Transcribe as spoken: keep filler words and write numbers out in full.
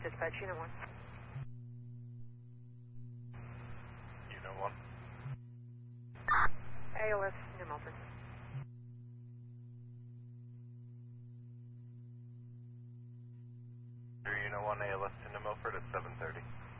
Dispatch Unit one. Unit one. A L S New Milford. Unit one A L S to New Milford at seven thirty.